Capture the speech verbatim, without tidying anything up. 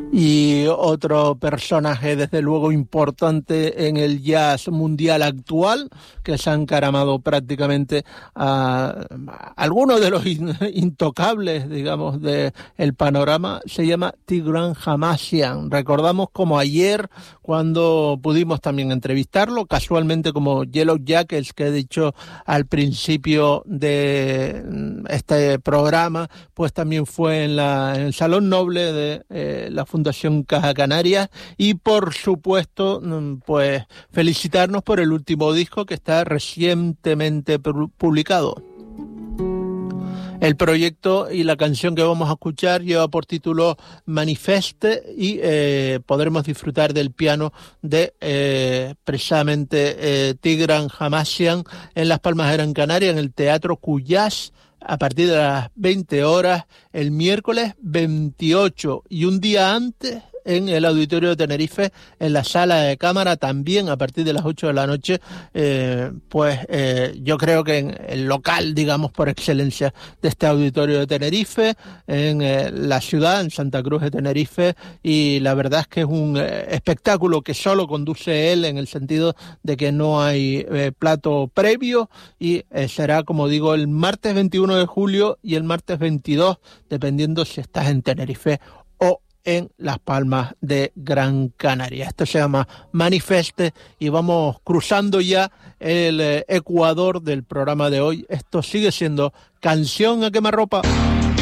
Y otro personaje desde luego importante en el jazz mundial actual, que se ha encaramado prácticamente a, a algunos de los in, intocables, digamos, del panorama, se llama Tigran Hamashian. Recordamos como ayer cuando pudimos también entrevistarlo, casualmente como Yellow Jackets, que he dicho al principio de este programa, pues también fue en, la, en el Salón Noble de eh, la Fundación Caja Canarias, y por supuesto pues felicitarnos por el último disco que está recientemente publicado. El proyecto y la canción que vamos a escuchar lleva por título Manifeste, y eh, podremos disfrutar del piano de eh, precisamente eh, Tigran Hamashian en Las Palmas de Gran Canaria, en el Teatro Cuyás, a partir de las veinte horas, el miércoles veintiocho, y un día antes en el Auditorio de Tenerife, en la Sala de Cámara, también a partir de las ocho de la noche, eh, pues eh, yo creo que en el local, digamos, por excelencia de este Auditorio de Tenerife, en eh, la ciudad, en Santa Cruz de Tenerife, y la verdad es que es un eh, espectáculo que solo conduce él, en el sentido de que no hay eh, plato previo, y eh, será, como digo, el martes veintiuno de julio y el martes veintidós, dependiendo si estás en Tenerife o en Las Palmas de Gran Canaria. Esto se llama Manifeste, y vamos cruzando ya el eh, ecuador del programa de hoy. Esto sigue siendo Canción a Quemarropa.